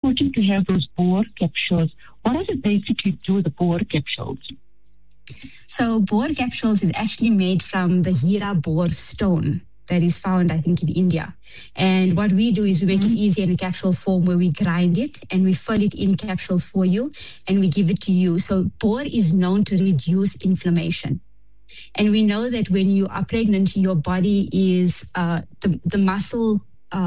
important to have those boar capsules? What does it basically do, the boar capsules? So boar capsules is actually made from the Hira boar stone that is found, I think, in India. And what we do is we make it easy in a capsule form where we grind it and we fill it in capsules for you and we give it to you. So boar is known to reduce inflammation. And we know that when you are pregnant, your body is, the muscle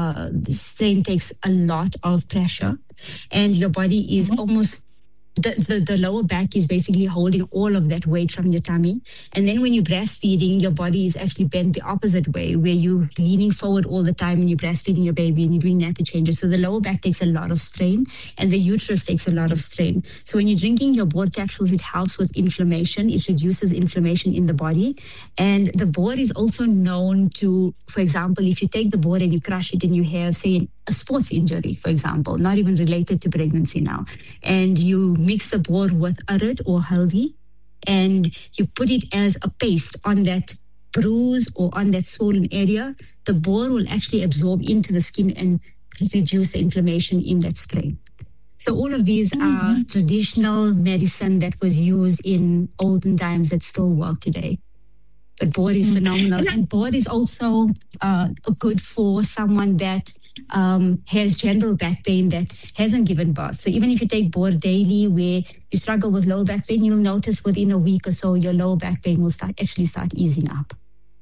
strain takes a lot of pressure and your body is almost, the lower back is basically holding all of that weight from your tummy. And then when you're breastfeeding, your body is actually bent the opposite way, where you're leaning forward all the time and you're breastfeeding your baby and you're doing nappy changes. So the lower back takes a lot of strain and the uterus takes a lot of strain. So when you're drinking your boar capsules, it helps with inflammation. It reduces inflammation in the body. And the boar is also known to, for example, if you take the boar and you crush it and you have, say, a sports injury, for example, not even related to pregnancy now, and you mix the boar with urad or haldi, and you put it as a paste on that bruise or on that swollen area, the boar will actually absorb into the skin and reduce the inflammation in that sprain. So all of these are traditional medicine that was used in olden times that still work today. But boar is phenomenal. And boar is also good for someone that has general back pain that hasn't given birth. So even if you take boar daily where you struggle with lower back pain, you'll notice within a week or so your lower back pain will start easing up.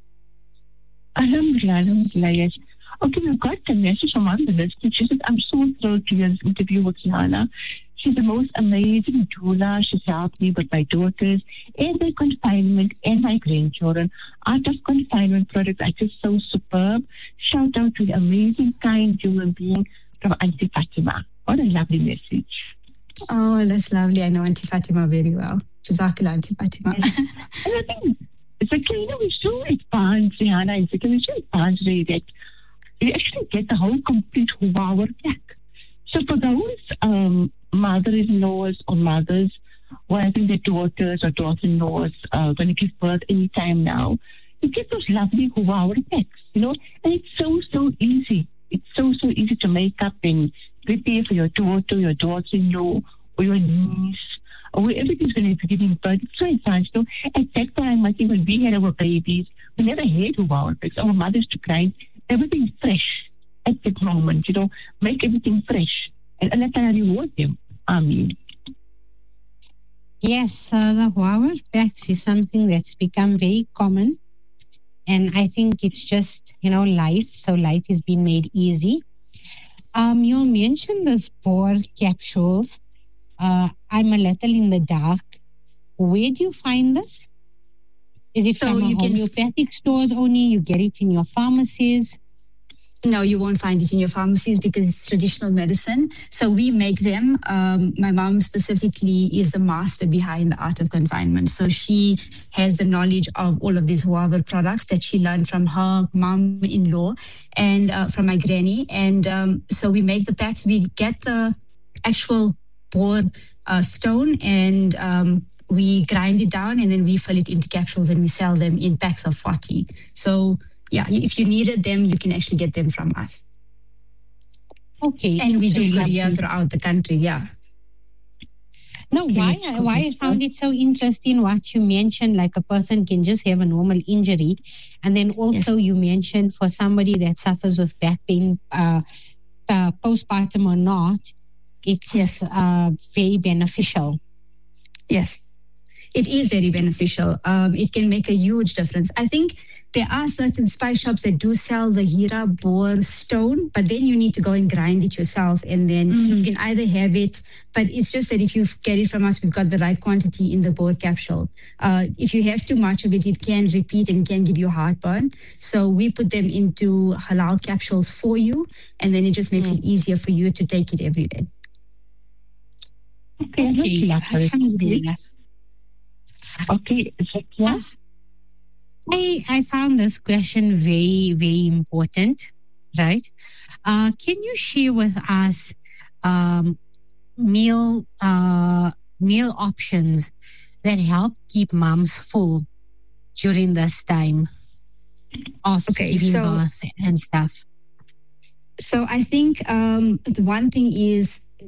Alhamdulillah, yes. Okay, we've got a message from one of the listeners. She says, I'm so thrilled to hear this interview with Rihanna. She's the most amazing doula. She's helped me with my daughters and their confinement and my grandchildren. Out of confinement products are just so superb. Shout out to the amazing, kind human being from Auntie Fatima. What a lovely message. Oh, that's lovely. I know Auntie Fatima very well. Jazakallah, Auntie Fatima. And I think, it's like, we're so advanced, Rihanna. It's like, we're so advanced really that you actually get the whole complete Huawei pack. So for those mother-in-laws or mothers who are having their daughters or daughter-in-laws going to give birth anytime now, you get those lovely Huawei packs, and it's so easy. It's so easy to make up and prepare for your daughter, your daughter-in-law, or your niece, or whoever is going to be giving birth. It's so advanced. At that time, I think when we had our babies, we never had Huawei packs. Our mothers took grind everything fresh at that moment, make everything fresh. And Allah Ta'ala reward them. Ameen. Yes, the Huawei packs is something that's become very common. And I think it's just, life. So life has been made easy. You mentioned this boar capsules. I'm a little in the dark. Where do you find this? Is it from homeopathic stores only? You get it in your pharmacies? No, you won't find it in your pharmacies because it's traditional medicine. So we make them. My mom specifically is the master behind the art of confinement. So she has the knowledge of all of these Huawei products that she learned from her mom-in-law and from my granny. And so we make the packs. We get the actual boar stone and we grind it down and then we fill it into capsules and we sell them in packs of 40. So yeah, if you needed them, you can actually get them from us. Okay. And we do courier throughout the country, yeah. No, why I found it so interesting what you mentioned, like a person can just have a normal injury. And then also you mentioned for somebody that suffers with back pain, postpartum or not, it's very beneficial. Yes, it is very beneficial. It can make a huge difference. I think there are certain spice shops that do sell the Hira boar stone, but then you need to go and grind it yourself and then you can either have it, but it's just that if you get it from us, we've got the right quantity in the boar capsule. If you have too much of it, it can repeat and can give you heartburn. So we put them into halal capsules for you and then it just makes it easier for you to take it every day. Okay, Zakia. I found this question very, very important, right? Can you share with us meal options that help keep moms full during this time of giving birth and stuff? So I think the one thing is